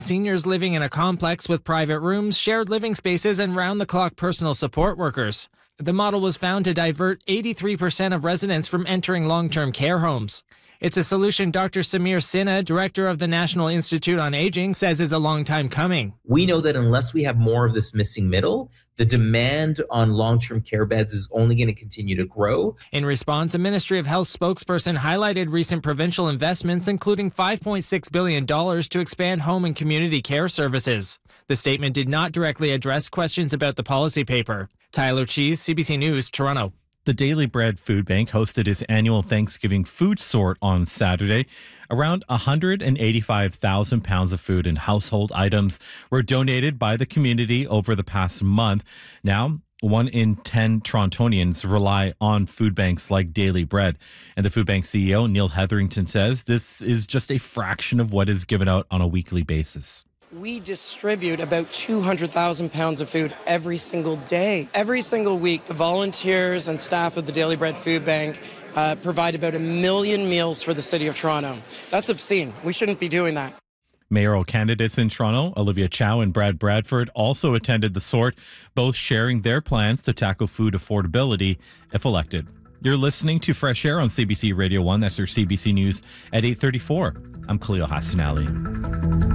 seniors living in a complex with private rooms, shared living spaces, and round-the-clock personal support workers. The model was found to divert 83% of residents from entering long-term care homes. It's a solution Dr. Samir Sinha, director of the National Institute on Aging, says is a long time coming. We know that unless we have more of this missing middle, the demand on long-term care beds is only going to continue to grow. In response, a Ministry of Health spokesperson highlighted recent provincial investments, including $5.6 billion to expand home and community care services. The statement did not directly address questions about the policy paper. Tyler Cheese, CBC News, Toronto. The Daily Bread Food Bank hosted its annual Thanksgiving food sort on Saturday. Around 185,000 pounds of food and household items were donated by the community over the past month. Now, 1 in 10 Torontonians rely on food banks like Daily Bread. And the food bank CEO, Neil Hetherington, says this is just a fraction of what is given out on a weekly basis. We distribute about 200,000 pounds of food every single day. Every single week, the volunteers and staff of the Daily Bread Food Bank provide about 1 million meals for the City of Toronto. That's obscene. We shouldn't be doing that. Mayoral candidates in Toronto, Olivia Chow and Brad Bradford, also attended the sort, both sharing their plans to tackle food affordability if elected. You're listening to Fresh Air on CBC Radio 1. That's your CBC News at 8:34. I'm Khalil Hassan-Ali.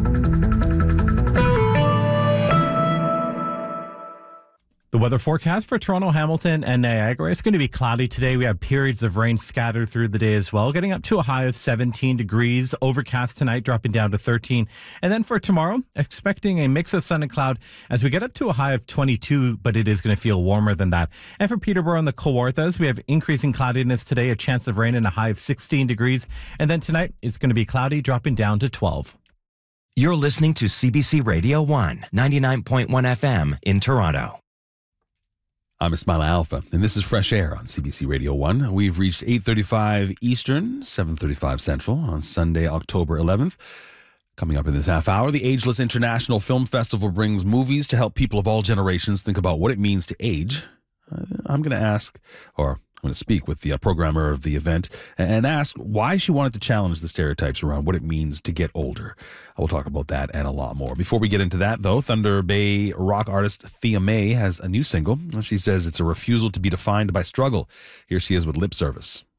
The weather forecast for Toronto, Hamilton, and Niagara. It's going to be cloudy today. We have periods of rain scattered through the day as well, getting up to a high of 17 degrees. Overcast tonight, dropping down to 13. And then for tomorrow, expecting a mix of sun and cloud as we get up to a high of 22, but it is going to feel warmer than that. And for Peterborough and the Kawarthas, we have increasing cloudiness today, a chance of rain and a high of 16 degrees. And then tonight, it's going to be cloudy, dropping down to 12. You're listening to CBC Radio 1, 99.1 FM in Toronto. I'm Ismaila Alfa, and this is Fresh Air on CBC Radio 1. We've reached 8:35 Eastern, 7:35 Central on Sunday, October 11th. Coming up in this half hour, the Ageless International Film Festival brings movies to help people of all generations think about what it means to age. I'm going to speak with the programmer of the event and ask why she wanted to challenge the stereotypes around what it means to get older. I will talk about that and a lot more. Before we get into that, though, Thunder Bay rock artist Thea May has a new single. She says it's a refusal to be defined by struggle. Here she is with Lip Service.